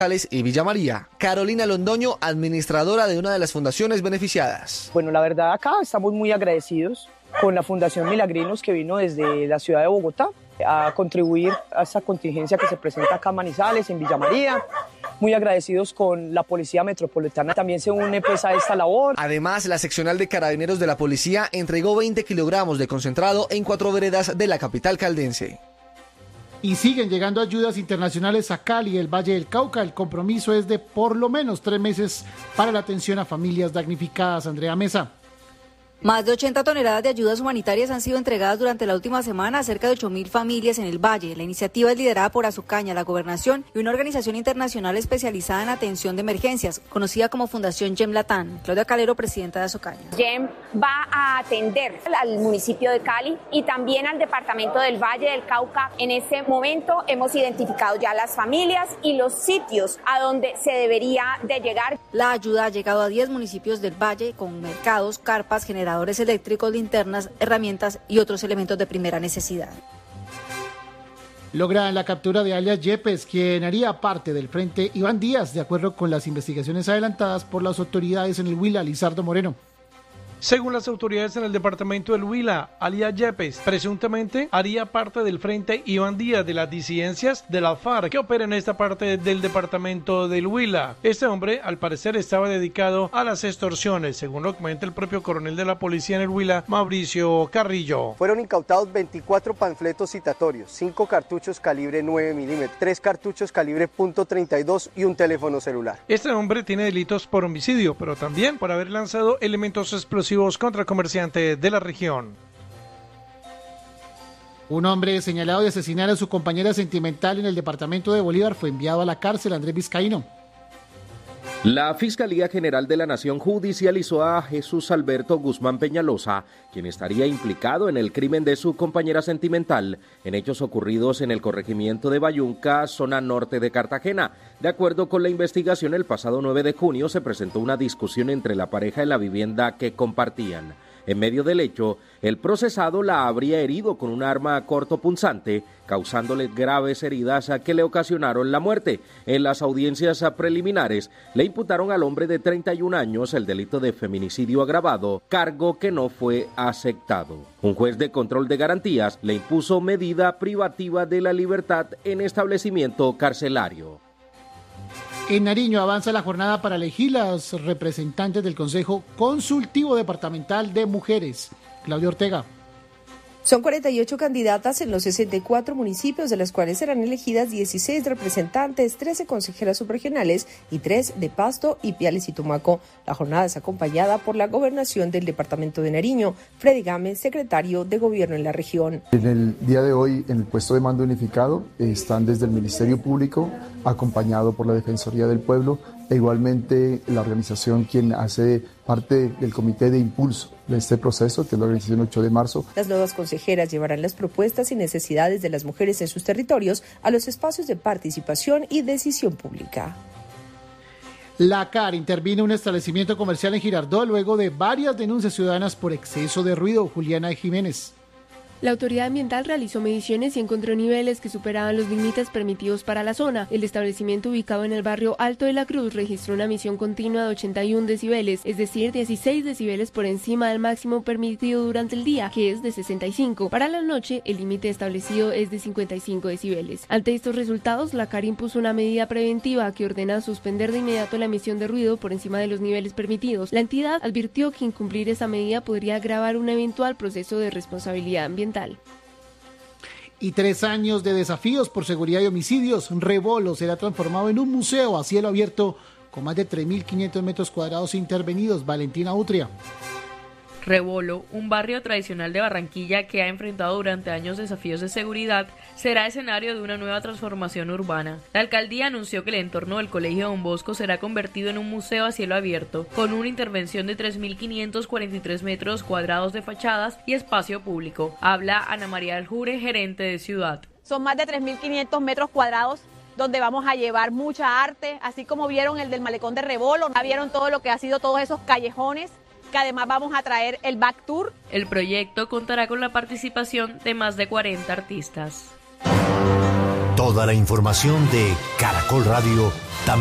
y Villa María. Carolina Londoño, administradora de una de las fundaciones beneficiadas. Bueno, la verdad acá estamos muy agradecidos con la Fundación Milagrinos que vino desde la ciudad de Bogotá a contribuir a esta contingencia que se presenta acá en Manizales, en Villa María. Muy agradecidos con la Policía Metropolitana, también se une pues a esta labor. Además, la seccional de Carabineros de la Policía entregó 20 kilogramos de concentrado en 4 veredas de la capital caldense. Y siguen llegando ayudas internacionales a Cali, el Valle del Cauca. El compromiso es de por lo menos 3 meses para la atención a familias damnificadas. Andrea Mesa. Más de 80 toneladas de ayudas humanitarias han sido entregadas durante la última semana a cerca de 8.000 familias en el Valle. La iniciativa es liderada por Azucaña, la Gobernación y una organización internacional especializada en atención de emergencias, conocida como Fundación Gem Latam. Claudia Calero, presidenta de Azucaña. Gem va a atender al municipio de Cali y también al departamento del Valle del Cauca. En este momento hemos identificado ya las familias y los sitios a donde se debería de llegar. La ayuda ha llegado a 10 municipios del Valle con mercados, carpas, generadores eléctricos, linternas, herramientas y otros elementos de primera necesidad. Logran la captura de alias Yepes, quien haría parte del Frente Iván Díaz, de acuerdo con las investigaciones adelantadas por las autoridades en el Huila. Lizardo Moreno. Según las autoridades en el departamento del Huila, alias Yepes presuntamente haría parte del Frente Iván Díaz de las disidencias de la FARC que opera en esta parte del departamento del Huila. Este hombre, al parecer, estaba dedicado a las extorsiones, según lo comenta el propio coronel de la policía en el Huila, Mauricio Carrillo. Fueron incautados 24 panfletos citatorios, 5 cartuchos calibre 9 milímetros, 3 cartuchos calibre .32 y un teléfono celular. Este hombre tiene delitos por homicidio, pero también por haber lanzado elementos explosivos contra comerciantes de la región. Un hombre señalado de asesinar a su compañera sentimental en el departamento de Bolívar fue enviado a la cárcel. Andrés Vizcaíno. La Fiscalía General de la Nación judicializó a Jesús Alberto Guzmán Peñalosa, quien estaría implicado en el crimen de su compañera sentimental, en hechos ocurridos en el corregimiento de Bayunca, zona norte de Cartagena. De acuerdo con la investigación, el pasado 9 de junio se presentó una discusión entre la pareja en la vivienda que compartían. En medio del hecho, el procesado la habría herido con un arma cortopunzante, causándole graves heridas que le ocasionaron la muerte. En las audiencias preliminares, le imputaron al hombre de 31 años el delito de feminicidio agravado, cargo que no fue aceptado. Un juez de control de garantías le impuso medida privativa de la libertad en establecimiento carcelario. En Nariño avanza la jornada para elegir las representantes del Consejo Consultivo Departamental de Mujeres. Claudia Ortega. Son 48 candidatas en los 64 municipios, de las cuales serán elegidas 16 representantes, 13 consejeras subregionales y 3 de Pasto, Ipiales y Tumaco. La jornada es acompañada por la gobernación del departamento de Nariño. Freddy Gámez, secretario de Gobierno en la región. En el día de hoy, en el puesto de mando unificado, están desde el Ministerio Público, acompañado por la Defensoría del Pueblo, e igualmente la organización quien hace parte del comité de impulso de este proceso, que es la organización 8 de marzo. Las nuevas consejeras llevarán las propuestas y necesidades de las mujeres en sus territorios a los espacios de participación y decisión pública. La CAR intervino en un establecimiento comercial en Girardot luego de varias denuncias ciudadanas por exceso de ruido. Juliana Jiménez. La autoridad ambiental realizó mediciones y encontró niveles que superaban los límites permitidos para la zona. El establecimiento, ubicado en el barrio Alto de la Cruz, registró una emisión continua de 81 decibeles, es decir, 16 decibeles por encima del máximo permitido durante el día, que es de 65. Para la noche, el límite establecido es de 55 decibeles. Ante estos resultados, la CAR impuso una medida preventiva que ordena suspender de inmediato la emisión de ruido por encima de los niveles permitidos. La entidad advirtió que incumplir esa medida podría agravar un eventual proceso de responsabilidad ambiental. Y 3 años de desafíos por seguridad y homicidios. Rebolo será transformado en un museo a cielo abierto con más de 3.500 metros cuadrados intervenidos. Valentina Utria. Rebolo, un barrio tradicional de Barranquilla que ha enfrentado durante años desafíos de seguridad, será escenario de una nueva transformación urbana. La alcaldía anunció que el entorno del Colegio Don Bosco será convertido en un museo a cielo abierto, con una intervención de 3.543 metros cuadrados de fachadas y espacio público. Habla Ana María Aljure, gerente de ciudad. Son más de 3.500 metros cuadrados donde vamos a llevar mucha arte, así como vieron el del malecón de Rebolo, vieron todo lo que ha sido todos esos callejones, que además vamos a traer el back tour. El proyecto contará con la participación de más de 40 artistas. Toda la información de Caracol Radio